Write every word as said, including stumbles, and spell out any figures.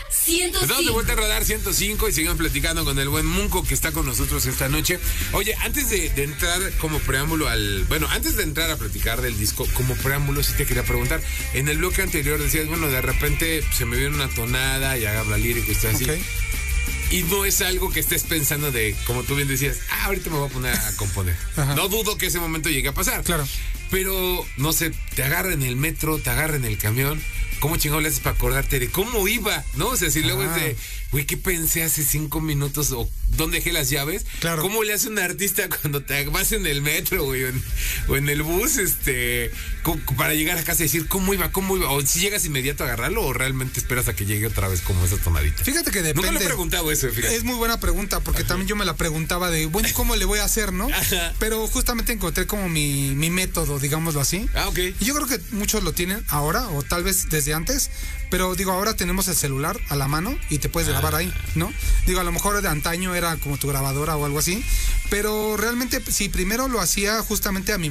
ciento cinco. Estamos de vuelta a Radar ciento cinco y seguimos platicando con el buen Munco que está con nosotros esta noche. Oye, antes de, de entrar como preámbulo al... Bueno, antes de entrar a platicar del disco, como preámbulo sí te quería preguntar. En el bloque anterior decías, bueno, de repente se me viene una tonada y agarra lírico y está así. Okay. Y no es algo que estés pensando de, como tú bien decías, ah, ahorita me voy a poner a componer. Ajá. No dudo que ese momento llegue a pasar. Claro. Pero, no sé, te agarra en el metro, te agarra en el camión. ¿Cómo chingado le haces para acordarte de cómo iba? ¿No? O sea, si luego Ah. es de, güey, ¿qué pensé hace cinco minutos? ¿O dónde dejé las llaves? Claro. ¿Cómo le hace un artista cuando te vas en el metro, güey, o en, o en el bus, este, co- para llegar a casa y decir, ¿cómo iba? ¿Cómo iba? O si llegas inmediato a agarrarlo o realmente esperas a que llegue otra vez como esa tonadita. Fíjate que depende. Nunca le he preguntado eso, fíjate. Es muy buena pregunta porque Ajá. también yo me la preguntaba de, bueno, ¿cómo le voy a hacer, no? Ajá. Pero justamente encontré como mi, mi método, digámoslo así. Ah, ok. Y yo creo que muchos lo tienen ahora o tal vez desde antes, pero digo, ahora tenemos el celular a la mano y te puedes grabar ahí, ¿no? Digo, a lo mejor de antaño era como tu grabadora o algo así, pero realmente si primero lo hacía justamente a mi